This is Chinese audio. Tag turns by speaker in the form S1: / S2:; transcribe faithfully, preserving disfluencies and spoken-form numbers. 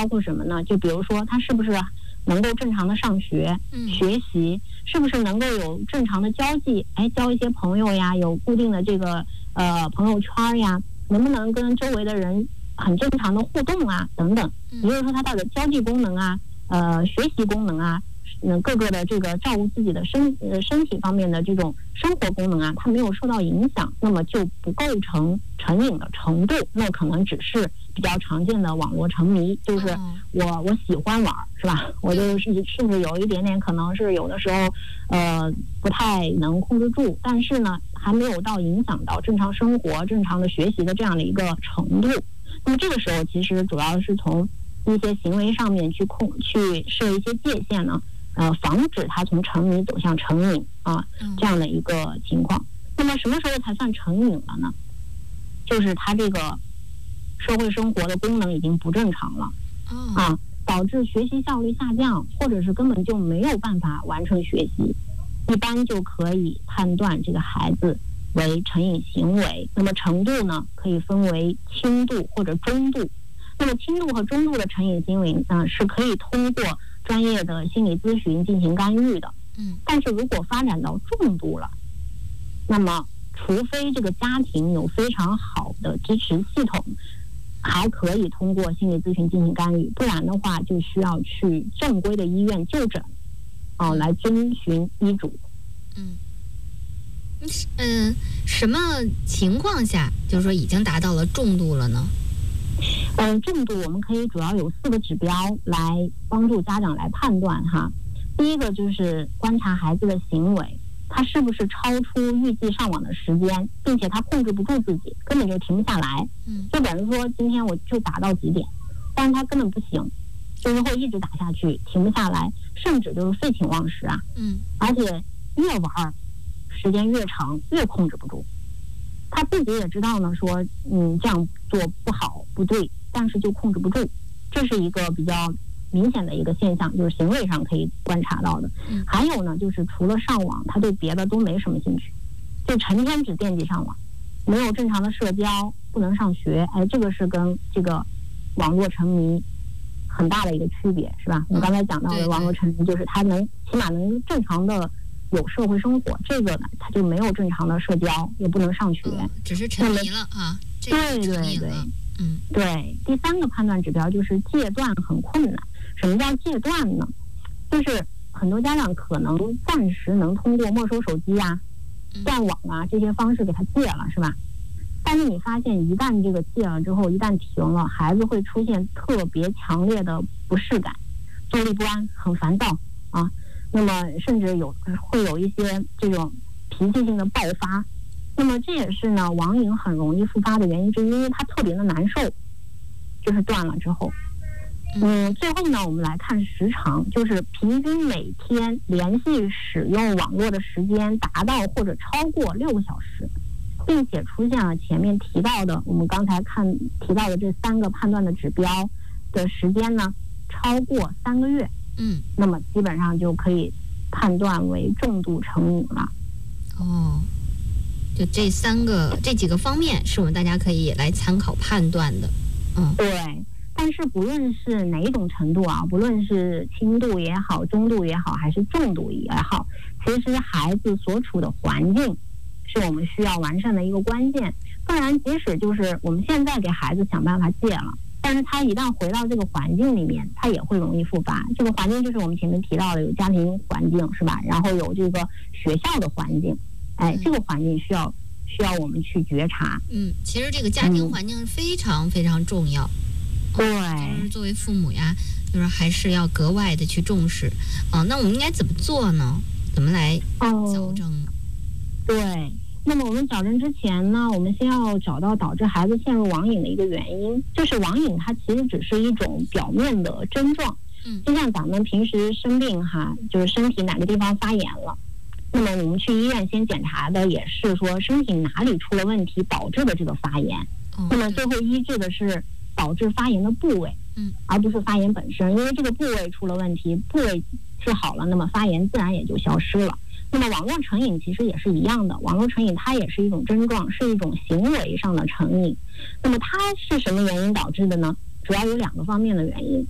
S1: 包括什么呢？就比如说他是不是能够正常的上学、
S2: 嗯、
S1: 学习，是不是能够有正常的交际，哎，交一些朋友呀，有固定的这个呃朋友圈呀，能不能跟周围的人很正常的互动啊，等等。也就是说，他到底交际功能啊，呃，学习功能啊，嗯，各个的这个照顾自己的身呃身体方面的这种生活功能啊，它没有受到影响，那么就不构成成瘾的程度，那可能只是比较常见的网络沉迷，就是我我喜欢玩，是吧？我就是甚至有一点点可能是有的时候呃不太能控制住，但是呢，还没有到影响到正常生活、正常的学习的这样的一个程度。那么这个时候，其实主要是从一些行为上面去控去设一些界限呢，呃，防止他从沉迷走向成瘾啊这样的一个情况。那么什么时候才算成瘾了呢？就是他这个社会生活的功能已经不正常了啊，导致学习效率下降，或者是根本就没有办法完成学习，一般就可以判断这个孩子为成瘾行为。那么程度呢，可以分为轻度或者中度。那么轻度和中度的成瘾行为呢、呃，是可以通过专业的心理咨询进行干预的。
S2: 嗯，
S1: 但是如果发展到重度了，那么除非这个家庭有非常好的支持系统，还可以通过心理咨询进行干预，不然的话就需要去正规的医院就诊，哦、呃，来遵循医嘱。
S2: 嗯。嗯，什么情况下就是说已经达到了重度了呢？
S1: 嗯、呃，重度我们可以主要有四个指标来帮助家长来判断哈。第一个就是观察孩子的行为，他是不是超出预计上网的时间，并且他控制不住自己，根本就停不下来。
S2: 嗯，
S1: 就比如说今天我就打到几点，但是他根本不行，就是会一直打下去，停不下来，甚至就是废寝忘食啊。
S2: 嗯，
S1: 而且越玩时间越长，越控制不住。他自己也知道呢，说嗯这样做不好不对，但是就控制不住，这是一个比较明显的一个现象，就是行为上可以观察到的。
S2: 嗯、
S1: 还有呢，就是除了上网，他对别的都没什么兴趣，就成天只惦记上网，没有正常的社交，不能上学。哎，这个是跟这个网络沉迷很大的一个区别，是吧？我刚才讲到的网络沉迷，就是他能起码能正常的有社会生活，这个呢，他就没有正常的社交，也不能上学，
S2: 嗯、只是沉迷了啊。这个、
S1: 对对对，
S2: 嗯，
S1: 对。第三个判断指标就是戒断很困难。什么叫戒断呢？就是很多家长可能暂时能通过没收手机啊、断网啊这些方式给他戒了，是吧？但是你发现一旦这个戒了之后，一旦停了，孩子会出现特别强烈的不适感，坐立不安，很烦躁啊。那么甚至有会有一些这种脾气性的爆发，那么这也是呢网瘾很容易复发的原因之一，因为它特别的难受，就是断了之后。嗯，最后呢，我们来看时长，就是平均每天连续使用网络的时间达到或者超过六个小时，并且出现了前面提到的我们刚才看提到的这三个判断的指标的时间呢，超过三个月。
S2: 嗯，
S1: 那么基本上就可以判断为重度成瘾了。
S2: 哦，就这三个这几个方面是我们大家可以来参考判断的。嗯，
S1: 对。但是不论是哪一种程度啊，不论是轻度也好、中度也好，还是重度也好，其实孩子所处的环境是我们需要完善的一个关键。不然，即使就是我们现在给孩子想办法戒了，但是他一旦回到这个环境里面，他也会容易复发。这个环境就是我们前面提到的，有家庭环境，是吧？然后有这个学校的环境，哎，这个环境需要需要我们去觉察。
S2: 嗯，其实这个家庭环境非常非常重要。
S1: 对、
S2: 嗯，就是作为父母呀，就是还是要格外的去重视。啊、呃，那我们应该怎么做呢？怎么来矫正？
S1: 哦、对。那么我们矫正之前呢，我们先要找到导致孩子陷入网瘾的一个原因。就是网瘾它其实只是一种表面的症状，
S2: 嗯，
S1: 就像咱们平时生病哈，就是身体哪个地方发炎了，那么我们去医院先检查的也是说身体哪里出了问题导致的这个发炎，
S2: 哦、
S1: 那么最后医治的是导致发炎的部位，
S2: 嗯，
S1: 而不是发炎本身。因为这个部位出了问题，部位治好了，那么发炎自然也就消失了。那么网络成瘾其实也是一样的，网络成瘾它也是一种症状，是一种行为上的成瘾。那么它是什么原因导致的呢？主要有两个方面的原因。